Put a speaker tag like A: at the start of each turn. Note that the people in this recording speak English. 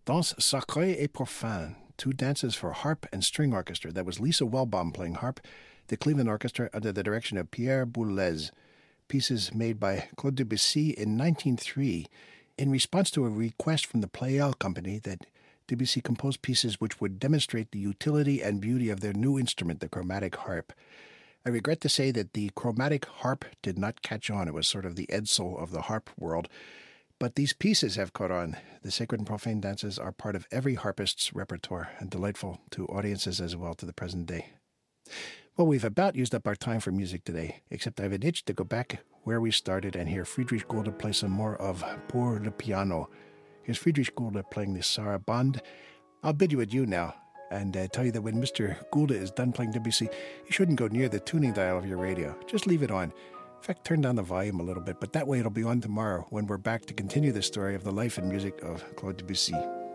A: Danse Sacrée et Profane, two dances for harp and string orchestra. That was Lisa Welbaum playing harp, the Cleveland Orchestra under the direction of Pierre Boulez. Pieces made by Claude Debussy in 1903 in response to a request from the Pleyel Company that Debussy composed pieces which would demonstrate the utility and beauty of their new instrument, the chromatic harp. I regret to say that the chromatic harp did not catch on. It was sort of the Edsel of the harp world. But these pieces have caught on. The sacred and profane dances are part of every harpist's repertoire and delightful to audiences as well to the present day. Well, we've about used up our time for music today, except I have an itch to go back where we started and hear Friedrich Gulde play some more of Pour le Piano. Here's Friedrich Gulde playing the Sarabande. I'll bid you adieu now and tell you that when Mr. Gulde is done playing Debussy, you shouldn't go near the tuning dial of your radio. Just leave it on. In fact, turn down the volume a little bit, but that way it'll be on tomorrow when we're back to continue the story of the life and music of Claude Debussy.